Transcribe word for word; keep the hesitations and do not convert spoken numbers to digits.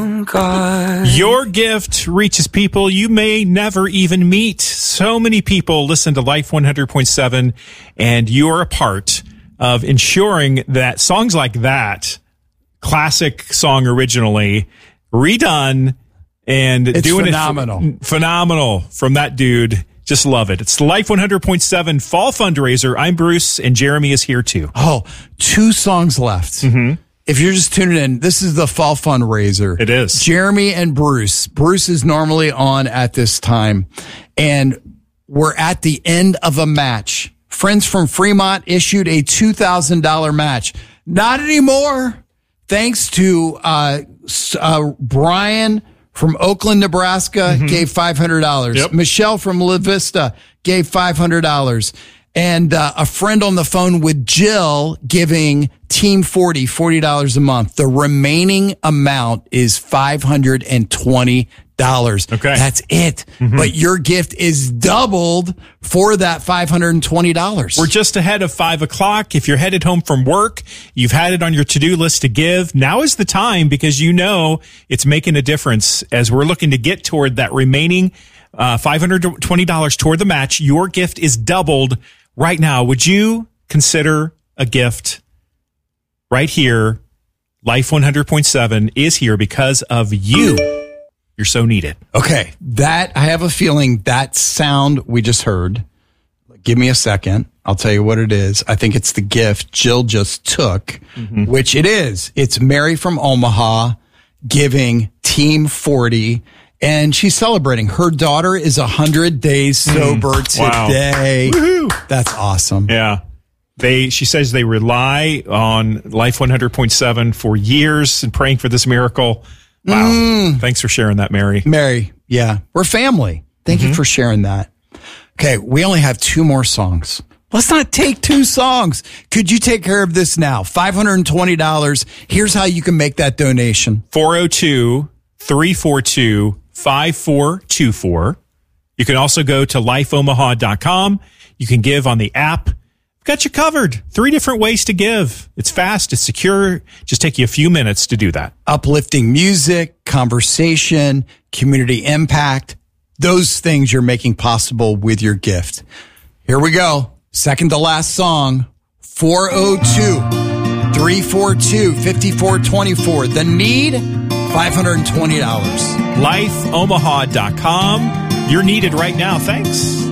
God. Your gift reaches people you may never even meet. So many people listen to Life one hundred point seven, and you are a part of ensuring that songs like that, classic song originally, redone, and it's doing phenomenal. it ph- phenomenal from that dude. Just love it. It's the Life one hundred point seven Fall Fundraiser. I'm Bruce, and Jeremy is here too. Oh, two songs left. Mm-hmm. If you're just tuning in, this is the Fall Fundraiser. It is. Jeremy and Bruce. Bruce is normally on at this time, and we're at the end of a match. Friends from Fremont issued a two thousand dollars match. Not anymore. Thanks to uh, uh, Brian from Oakland, Nebraska, mm-hmm. gave five hundred dollars. Yep. Michelle from La Vista gave five hundred dollars. And uh, a friend on the phone with Jill giving Team forty, forty dollars a month. The remaining amount is five hundred twenty dollars. Okay. That's it. Mm-hmm. But your gift is doubled for that five hundred twenty dollars. We're just ahead of five o'clock. If you're headed home from work, you've had it on your to-do list to give. Now is the time, because you know it's making a difference as we're looking to get toward that remaining uh, five hundred twenty dollars toward the match. Your gift is doubled right now. Would you consider a gift right here? Life one hundred point seven is here because of you. You're so needed. Okay. That, I have a feeling that sound we just heard. Give me a second. I'll tell you what it is. I think it's the gift Jill just took, mm-hmm. which it is. It's Mary from Omaha giving Team forty, and she's celebrating. Her daughter is one hundred days sober mm, today. Wow. That's awesome. Yeah. They, she says they rely on Life one hundred point seven for years and praying for this miracle. Wow. Mm. Thanks for sharing that, Mary. Mary, yeah. We're family. Thank mm-hmm. you for sharing that. Okay, we only have two more songs. Let's not take two songs. Could you take care of this now? five hundred twenty dollars. Here's how you can make that donation. four oh two, three four two, five four two four. You can also go to life omaha dot com. You can give on the app. We've got you covered. Three different ways to give. It's fast. It's secure. Just take you a few minutes to do that. Uplifting music, conversation, community impact. Those things you're making possible with your gift. Here we go. Second to last song. four oh two, three four two, five four two four. The need, five hundred twenty dollars. life omaha dot com. You're needed right now. Thanks.